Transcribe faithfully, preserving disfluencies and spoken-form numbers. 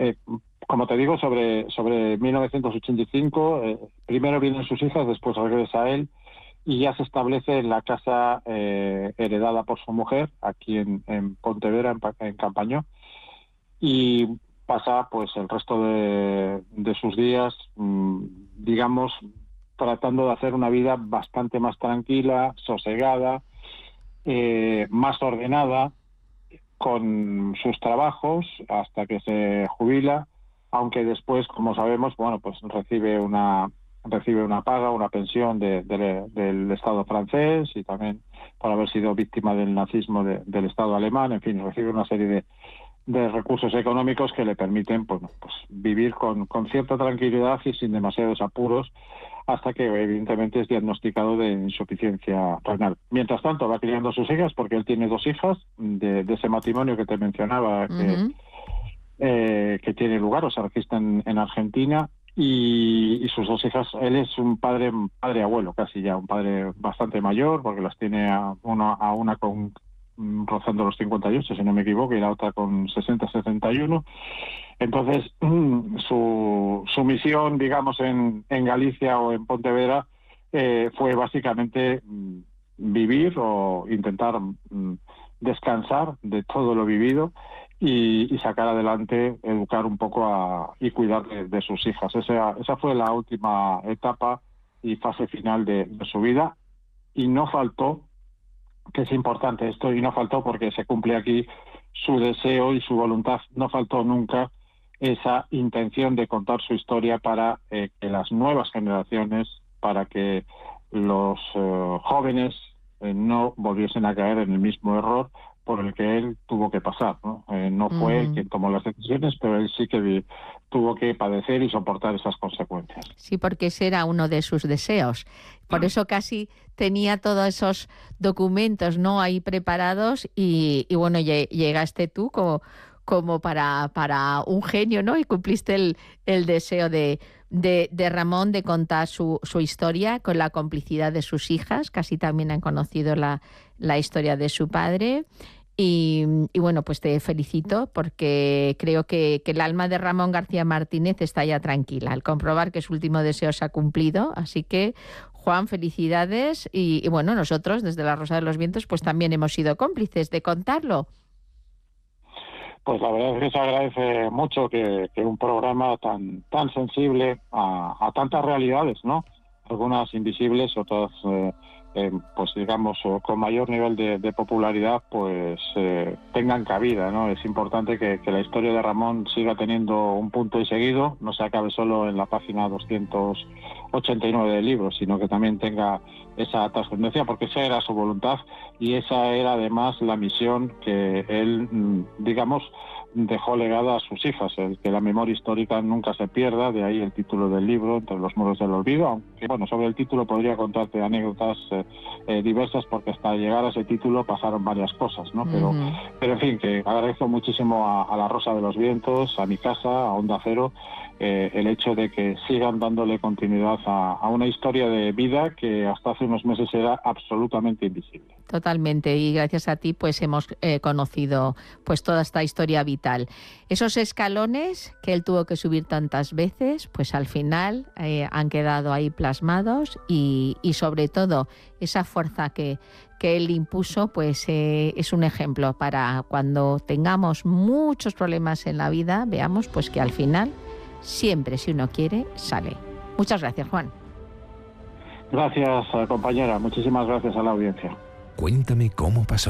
eh, como te digo, sobre, sobre mil novecientos ochenta y cinco, eh, primero vienen sus hijas, después regresa él, y ya se establece en la casa eh, heredada por su mujer, aquí en, en Pontevedra, en, en Campañó, y pasa pues el resto de, de sus días, mmm, digamos, tratando de hacer una vida bastante más tranquila, sosegada, eh, más ordenada, con sus trabajos hasta que se jubila, aunque después, como sabemos, bueno, pues recibe una recibe una paga, una pensión de, de, del Estado francés, y también por haber sido víctima del nazismo de, del Estado alemán. En fin, recibe una serie de, de recursos económicos que le permiten, pues, pues vivir con, con cierta tranquilidad y sin demasiados apuros, hasta que evidentemente es diagnosticado de insuficiencia renal. Mientras tanto va criando a sus hijas, porque él tiene dos hijas de, de ese matrimonio que te mencionaba, Uh-huh. que, eh, que tiene lugar o se registra en, en Argentina, y, y sus dos hijas. Él es un padre padre abuelo casi ya, un padre bastante mayor, porque las tiene a una, a una con rozando los cincuenta y ocho, si no me equivoco, y la otra con sesenta, setenta y uno. Entonces, su, su misión, digamos, en, en Galicia o en Pontevedra eh, fue básicamente mm, vivir o intentar mm, descansar de todo lo vivido y, y sacar adelante, educar un poco a, y cuidar de, de sus hijas. Esa, esa fue la última etapa y fase final de, de su vida, y no faltó, que es importante esto, y no faltó porque se cumple aquí su deseo y su voluntad, no faltó nunca esa intención de contar su historia para eh, que las nuevas generaciones, para que los eh, jóvenes eh, no volviesen a caer en el mismo error por el que él tuvo que pasar, ¿no? Eh, no fue Uh-huh. él quien tomó las decisiones, pero él sí que vi, tuvo que padecer y soportar esas consecuencias. Sí, porque ese era uno de sus deseos. Por eso casi tenía todos esos documentos, ¿no?, ahí preparados, y, y bueno, llegaste tú como, como para, para un genio, ¿no? Y cumpliste el, el deseo de, de, de Ramón de contar su, su historia con la complicidad de sus hijas. Casi también han conocido la, la historia de su padre. Y, y bueno, pues te felicito, porque creo que, que el alma de Ramón García Martínez está ya tranquila al comprobar que su último deseo se ha cumplido. Así que, Juan, felicidades. Y, y bueno, nosotros desde La Rosa de los Vientos pues también hemos sido cómplices de contarlo. Pues la verdad es que se agradece mucho que, que un programa tan tan sensible a, a tantas realidades, ¿no? Algunas invisibles, otras, eh, eh, pues digamos, con mayor nivel de, de popularidad, pues eh, tengan cabida, ¿no? Es importante que, que la historia de Ramón siga teniendo un punto y seguido, no se acabe solo en la página doscientos ochenta y nueve del libro, sino que también tenga esa trascendencia, porque esa era su voluntad y esa era además la misión que él, digamos, dejó legada a sus hijas, el que la memoria histórica nunca se pierda. De ahí el título del libro, Entre los muros del olvido, aunque bueno, sobre el título podría contarte anécdotas eh, eh, diversas, porque hasta llegar a ese título pasaron varias cosas, ¿no? Pero, Uh-huh. pero en fin, que agradezco muchísimo a, a La Rosa de los Vientos, a mi casa, a Onda Cero, eh, el hecho de que sigan dándole continuidad a, a una historia de vida que hasta hace unos meses era absolutamente invisible. Totalmente, y gracias a ti pues hemos eh, conocido pues toda esta historia vital. Esos escalones que él tuvo que subir tantas veces, pues al final eh, han quedado ahí plasmados, y, y sobre todo esa fuerza que, que él impuso, pues eh, es un ejemplo para cuando tengamos muchos problemas en la vida, veamos pues que al final siempre, si uno quiere, sale. Muchas gracias, Juan. Gracias, compañera. Muchísimas gracias a la audiencia. Cuéntame cómo pasó.